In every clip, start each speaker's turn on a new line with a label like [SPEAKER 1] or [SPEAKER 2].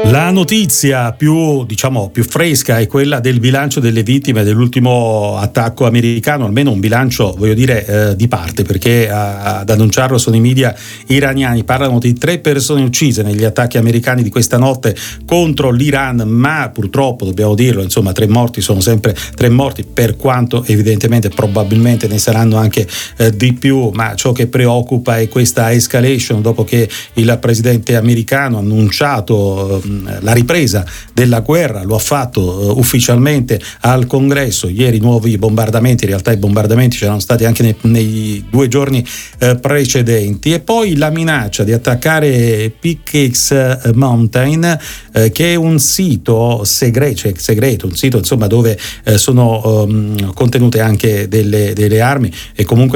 [SPEAKER 1] La notizia più fresca è quella del bilancio delle vittime dell'ultimo attacco americano, almeno un bilancio, voglio dire, di parte, perché ad annunciarlo sono i media iraniani. Parlano di 3 persone uccise negli attacchi americani di questa notte contro l'Iran, ma purtroppo, dobbiamo dirlo, insomma, 3 morti sono sempre 3 morti, per quanto evidentemente probabilmente ne saranno anche di più, ma ciò che preoccupa è questa escalation dopo che il presidente americano ha annunciato la ripresa della guerra. Lo ha fatto ufficialmente al Congresso ieri. Nuovi bombardamenti, in realtà i bombardamenti c'erano stati anche nei 2 giorni precedenti, e poi la minaccia di attaccare Pickett's Mountain, che è un sito segreto, un sito insomma dove sono contenute anche delle armi, e comunque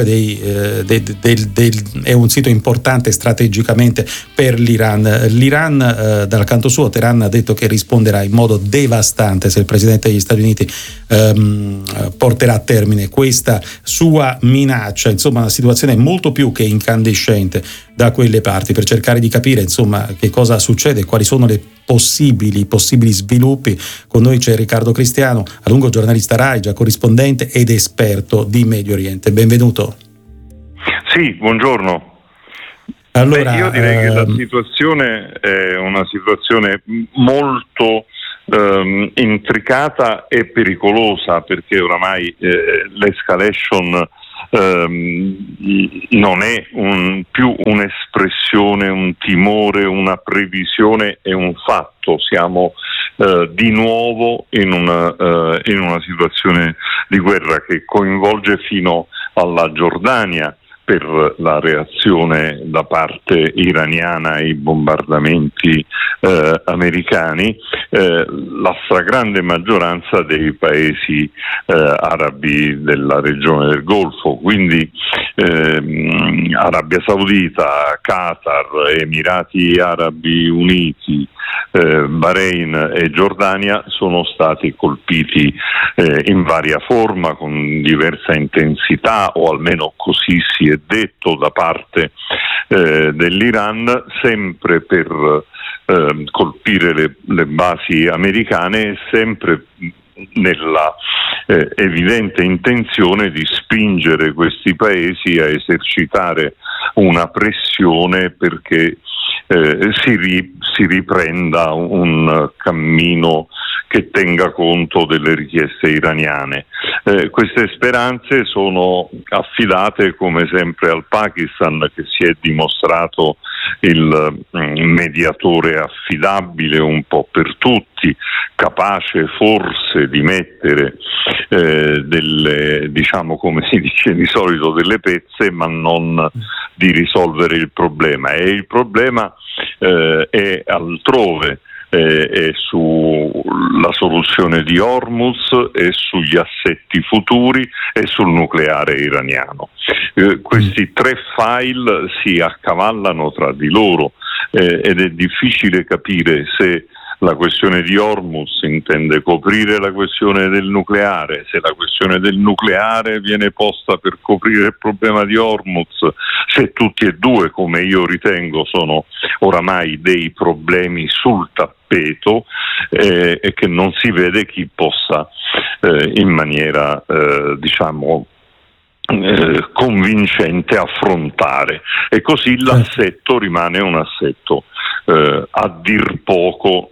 [SPEAKER 1] è un sito importante strategicamente per l'Iran. L'Iran dal canto suo, Teheran ha detto che risponderà in modo devastante se il presidente degli Stati Uniti porterà a termine questa sua minaccia. Insomma, una situazione molto più che incandescente da quelle parti, per cercare di capire insomma che cosa succede, quali sono le possibili sviluppi. Con noi c'è Riccardo Cristiano, a lungo giornalista Rai, già corrispondente ed esperto di Medio Oriente. Benvenuto.
[SPEAKER 2] Sì, buongiorno.
[SPEAKER 1] Allora,
[SPEAKER 2] io direi che la situazione è una situazione molto intricata e pericolosa, perché oramai l'escalation non è più un'espressione, un timore, una previsione, è un fatto. Siamo di nuovo in una situazione di guerra che coinvolge fino alla Giordania per la reazione da parte iraniana ai bombardamenti americani, la stragrande maggioranza dei paesi arabi della regione del Golfo, quindi Arabia Saudita, Qatar, Emirati Arabi Uniti, Bahrain e Giordania sono stati colpiti in varia forma, con diversa intensità, o almeno così si è detto da parte dell'Iran, sempre per colpire le basi americane, e sempre nella evidente intenzione di spingere questi paesi a esercitare una pressione perché si riprenda un cammino che tenga conto delle richieste iraniane. Queste speranze sono affidate come sempre al Pakistan, che si è dimostrato il mediatore affidabile un po' per tutti, capace forse di mettere delle, diciamo come si dice di solito, delle pezze, ma non di risolvere il problema. E il problema è altrove. È sulla soluzione di Hormuz, e sugli assetti futuri, e sul nucleare iraniano. Questi 3 file si accavallano tra di loro, ed è difficile capire se la questione di Hormuz intende coprire la questione del nucleare, se la questione del nucleare viene posta per coprire il problema di Hormuz, se tutti e due, come io ritengo, sono oramai dei problemi sul tappeto, e che non si vede chi possa in maniera convincente affrontare, e così l'assetto rimane un assetto a dir poco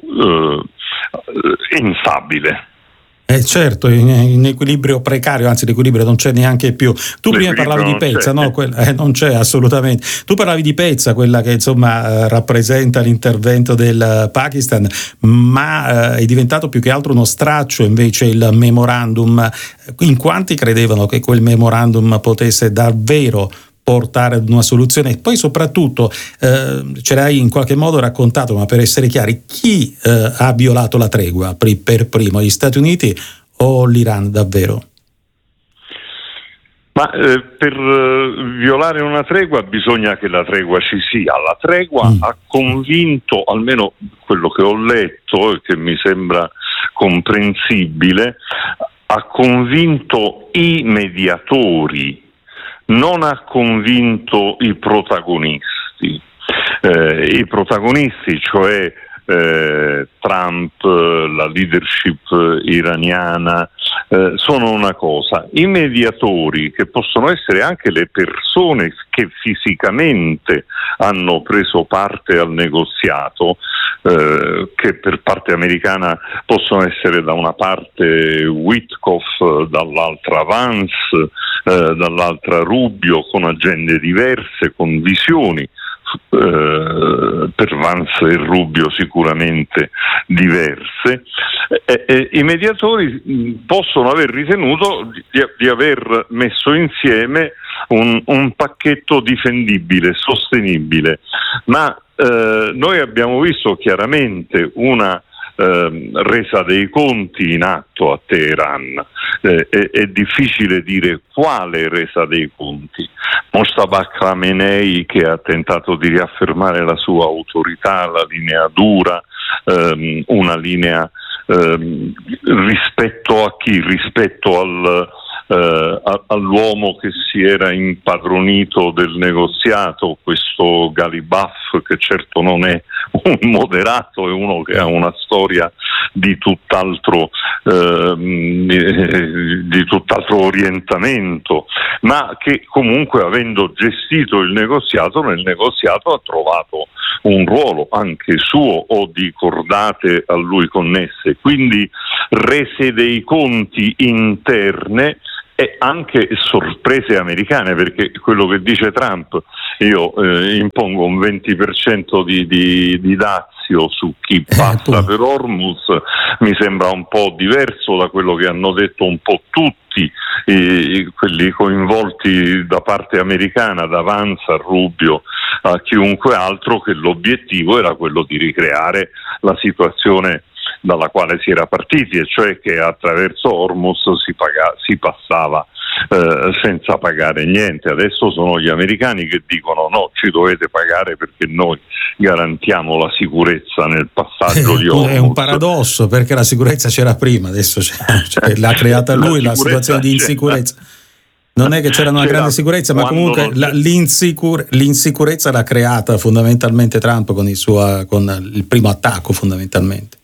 [SPEAKER 2] instabile.
[SPEAKER 1] Certo, in equilibrio precario, anzi l'equilibrio non c'è neanche più. Tu prima parlavi di Pezza, no? Non c'è assolutamente. Tu parlavi di Pezza, quella che insomma rappresenta l'intervento del Pakistan, ma è diventato più che altro uno straccio invece il memorandum. In quanti credevano che quel memorandum potesse davvero portare ad una soluzione? E poi soprattutto ce l'hai in qualche modo raccontato, ma per essere chiari, chi ha violato la tregua per primo, gli Stati Uniti o l'Iran davvero?
[SPEAKER 2] Ma per violare una tregua bisogna che la tregua ci sia. La tregua ha convinto, almeno quello che ho letto e che mi sembra comprensibile, ha convinto i mediatori, non ha convinto i protagonisti. I protagonisti, cioè Trump, la leadership iraniana, sono una cosa. I mediatori, che possono essere anche le persone che fisicamente hanno preso parte al negoziato, che per parte americana possono essere da una parte Witkoff, dall'altra Vance, dall'altra Rubio, con agende diverse, con visioni, per Vance e Rubio sicuramente diverse. I mediatori possono aver ritenuto di aver messo insieme un pacchetto difendibile, sostenibile, ma noi abbiamo visto chiaramente una resa dei conti in atto a Teheran. È difficile dire quale resa dei conti. Moshtaba Khamenei, che ha tentato di riaffermare la sua autorità, la linea dura, una linea rispetto a chi? Rispetto all'uomo che si era impadronito del negoziato, questo Ghalibaf, che certo non è un moderato, è uno che ha una storia di tutt'altro orientamento, ma che comunque, avendo gestito il negoziato, nel negoziato ha trovato un ruolo anche suo o di cordate a lui connesse, quindi rese dei conti interne e anche sorprese americane, perché quello che dice Trump, io impongo un 20% di dazio su chi passa per Hormuz, mi sembra un po' diverso da quello che hanno detto un po' tutti quelli coinvolti da parte americana, da Vance a Rubio a chiunque altro, che l'obiettivo era quello di ricreare la situazione dalla quale si era partiti, e cioè che attraverso Hormuz si passava senza pagare niente. Adesso sono gli americani che dicono no, ci dovete pagare perché noi garantiamo la sicurezza nel passaggio di Hormuz.
[SPEAKER 1] È un paradosso, perché la sicurezza c'era prima, adesso l'ha creata lui la situazione di insicurezza. Non è che c'era una grande sicurezza, ma comunque l'insicurezza l'ha creata fondamentalmente Trump con il primo attacco, fondamentalmente.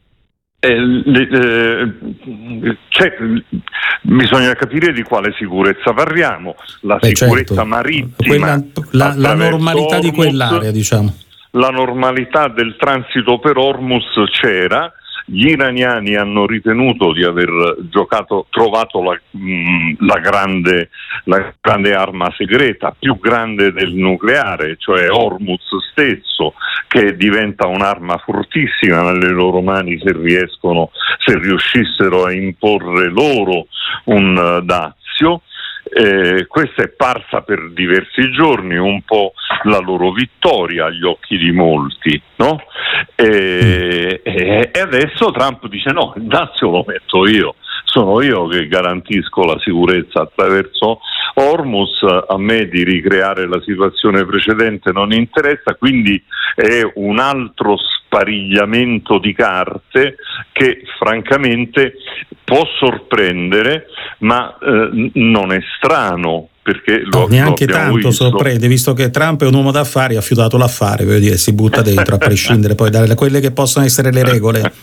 [SPEAKER 2] Bisogna capire di quale sicurezza parliamo. La sicurezza marittima,
[SPEAKER 1] la normalità di quell'area, diciamo.
[SPEAKER 2] La normalità del transito per Hormuz c'era. Gli iraniani hanno ritenuto di aver trovato la grande arma segreta, più grande del nucleare, cioè Hormuz stesso, che diventa un'arma fortissima nelle loro mani se riuscissero a imporre loro un dazio. Questa è parsa per diversi giorni un po' la loro vittoria agli occhi di molti, no? E adesso Trump dice no, il dazio lo metto io, sono io che garantisco la sicurezza attraverso Hormuz, a me di ricreare la situazione precedente non interessa, quindi è un altro sparigliamento di carte che francamente può sorprendere, ma non è strano, perché
[SPEAKER 1] neanche tanto sorprende, visto che Trump è un uomo d'affari, ha fiutato l'affare, voglio dire, si butta dentro a prescindere poi da quelle che possono essere le regole.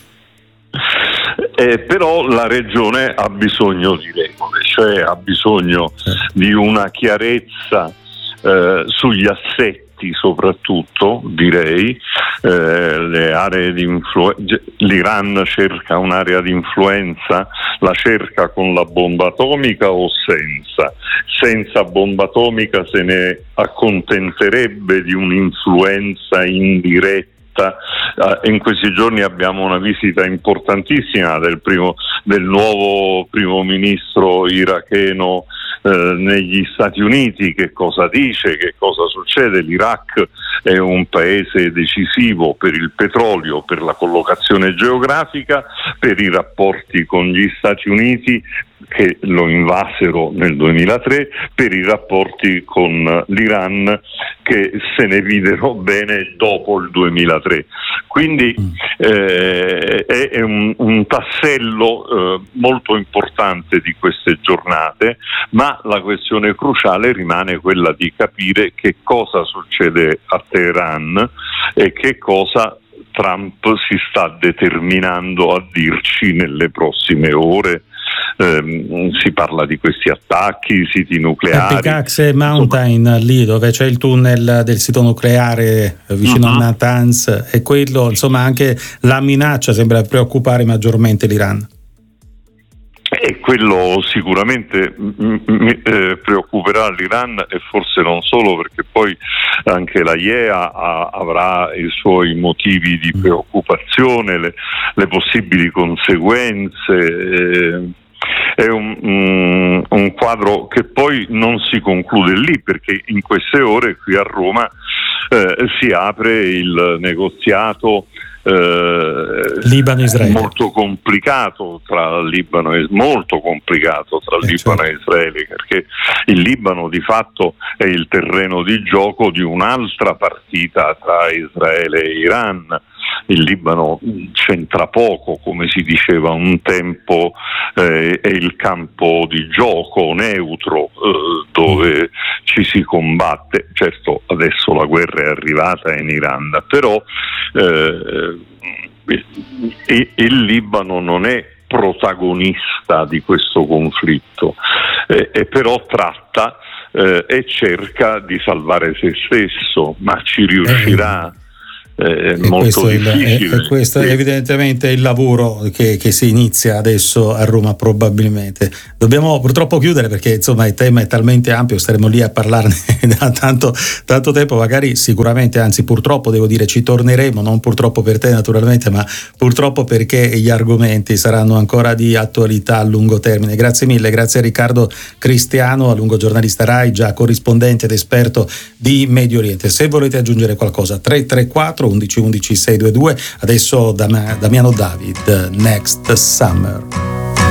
[SPEAKER 2] Però la regione ha bisogno di regole, cioè ha bisogno di una chiarezza sugli assetti, soprattutto direi, le aree di influenza. L'Iran cerca un'area di influenza, la cerca con la bomba atomica o senza bomba atomica se ne accontenterebbe di un'influenza indiretta. In questi giorni abbiamo una visita importantissima del nuovo primo ministro iracheno negli Stati Uniti. Che cosa dice, che cosa succede? L'Iraq è un paese decisivo per il petrolio, per la collocazione geografica, per i rapporti con gli Stati Uniti che lo invasero nel 2003, per i rapporti con l'Iran che se ne videro bene dopo il 2003. Quindi è un tassello molto importante di queste giornate, ma la questione cruciale rimane quella di capire che cosa succede a Teheran e che cosa Trump si sta determinando a dirci nelle prossime ore. Si parla di questi attacchi, siti nucleari.
[SPEAKER 1] Pickaxe Mountain, lì dove c'è il tunnel del sito nucleare vicino a Natanz, e quello, insomma, anche la minaccia sembra preoccupare maggiormente l'Iran.
[SPEAKER 2] E quello sicuramente preoccuperà l'Iran, e forse non solo, perché poi anche la IEA avrà i suoi motivi di preoccupazione, le possibili conseguenze. È un quadro che poi non si conclude lì, perché in queste ore qui a Roma si apre il negoziato
[SPEAKER 1] Libano-Israele,
[SPEAKER 2] molto complicato tra Libano e Israele, perché il Libano di fatto è il terreno di gioco di un'altra partita tra Israele e Iran. Il Libano c'entra poco, come si diceva un tempo, è il campo di gioco neutro dove ci si combatte. Certo, adesso la guerra è arrivata in Iran, però il Libano non è protagonista di questo conflitto, e però tratta e cerca di salvare se stesso, ma ci riuscirà? Molto difficile.
[SPEAKER 1] Questo è evidentemente il lavoro che si inizia adesso a Roma, probabilmente. Dobbiamo purtroppo chiudere, perché insomma il tema è talmente ampio, staremo lì a parlarne da tanto tempo, magari, sicuramente, anzi purtroppo devo dire, ci torneremo, non purtroppo per te naturalmente, ma purtroppo perché gli argomenti saranno ancora di attualità a lungo termine. Grazie mille, grazie a Riccardo Cristiano, a lungo giornalista RAI, già corrispondente ed esperto di Medio Oriente. Se volete aggiungere qualcosa, 334 11 11 622. Adesso Damiano David, Next Summer.